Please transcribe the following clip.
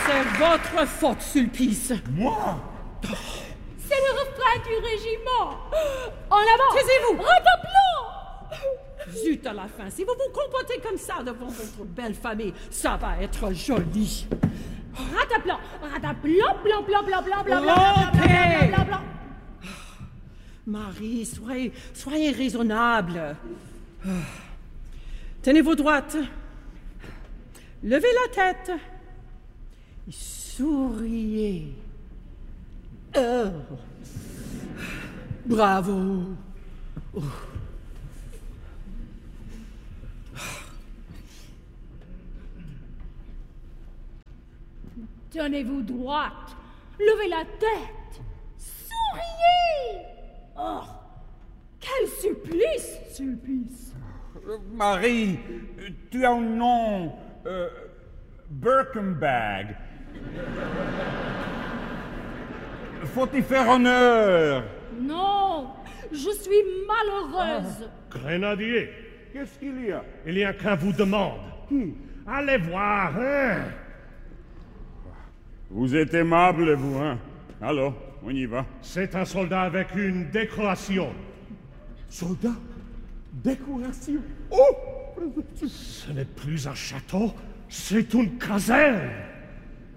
C'est votre faute, Sulpice. Moi? C'est le refrain du régiment. En avant. Taisez-vous. Redoublons. Zut à la fin, si vous vous comportez comme ça devant votre belle famille, ça va être joli. Rataplan. Rataplan, blanc, blanc, blanc, blanc, blanc, blanc, Rompez. blanc, blanc, blanc. Marie, soyez raisonnable. Tenez-vous droite. Levez la tête. Et souriez. Bravo. Tenez-vous droite. Levez la tête. Souriez. Oh, quel supplice, Sulpice. Marie, tu as un nom... Birkenbag. Faut y faire honneur. Non, je suis malheureuse. Grenadier, Qu'est-ce qu'il y a? il y a qu'un vous demande. Allez voir, hein? Vous êtes aimable, vous, hein? Alors, on y va. C'est un soldat avec une décoration. Soldat? Décoration? Oh! Ce n'est plus un château, c'est une caserne.